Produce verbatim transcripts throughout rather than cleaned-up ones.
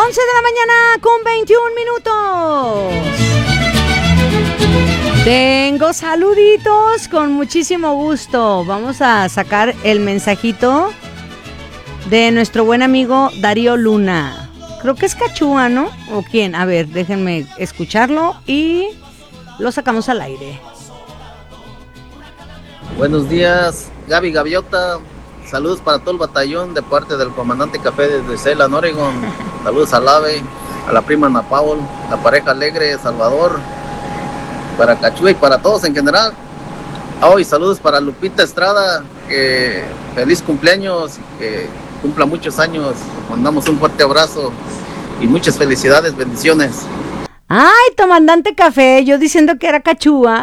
once de la mañana con veintiún minutos. Tengo saluditos con muchísimo gusto. Vamos a sacar el mensajito de nuestro buen amigo Darío Luna. Creo que es Cachúa, ¿no? ¿O quién? A ver, déjenme escucharlo y lo sacamos al aire. Buenos días, Gaby Gaviota. Saludos para todo el batallón de parte del comandante Café desde Ceylan, Oregon. Saludos al AVE, a la prima Ana Paul, la pareja alegre, Salvador, para Cachúa y para todos en general. Hoy oh, saludos para Lupita Estrada, que feliz cumpleaños y que cumpla muchos años. Mandamos un fuerte abrazo y muchas felicidades, bendiciones. Ay, comandante Café, yo diciendo que era Cachúa.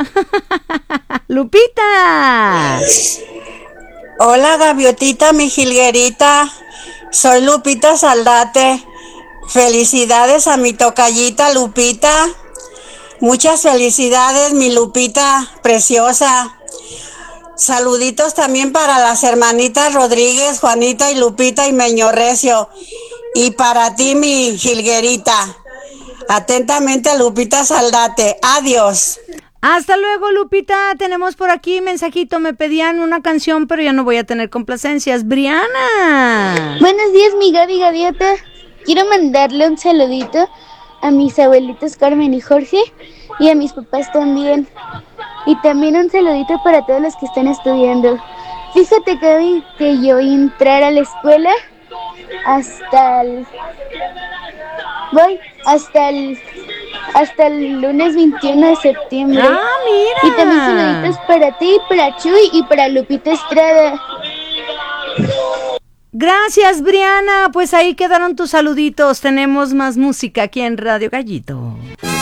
Lupita. Hola, Gaviotita, mi jilguerita. Soy Lupita Saldate. Felicidades a mi tocallita Lupita. Muchas felicidades, mi Lupita preciosa. Saluditos también para las hermanitas Rodríguez, Juanita y Lupita y Meño Recio. Y para ti, mi jilguerita. Atentamente, Lupita Saldate. Adiós. Hasta luego, Lupita. Tenemos por aquí mensajito. Me pedían una canción, pero ya no voy a tener complacencias. Briana. Buenos días, mi Gaby Gaviota. Quiero mandarle un saludito a mis abuelitos Carmen y Jorge y a mis papás también. Y también un saludito para todos los que están estudiando. Fíjate, Gaby, que yo voy a entrar a la escuela hasta el... Voy hasta el... hasta el lunes veintiuno de septiembre. ¡Ah, mira! Y también saluditos para ti, para Chuy y para Lupita Estrada. Gracias, Briana. Pues ahí quedaron tus saluditos. Tenemos más música aquí en Radio Gallito.